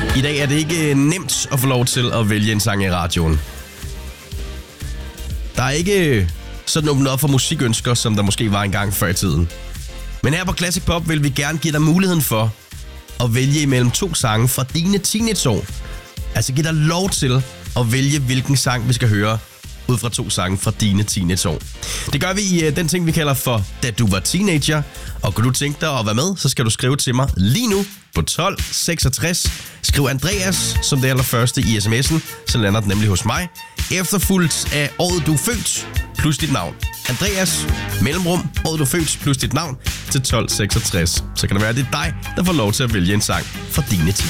I dag er det ikke nemt at få lov til at vælge en sang i radioen. Der er ikke sådan åbnet op for musikønsker, som der måske var engang før i tiden. Men her på Classic Pop vil vi gerne give dig muligheden for at vælge imellem 2 sange fra dine teenageår. Altså give dig lov til at vælge, hvilken sang vi skal høre ud fra 2 sange fra dine teenageår. Det gør vi i den ting, vi kalder for Da du var teenager. Og kunne du tænke dig at være med, så skal du skrive til mig lige nu på 1266. Skriv Andreas som det allerførste i sms'en, så lander den nemlig hos mig. Efterfulgt af året du er født plus dit navn. Andreas, mellemrum, året du er født plus dit navn til 1266. Så kan det være, at det er dig, der får lov til at vælge en sang fra dine teenageår.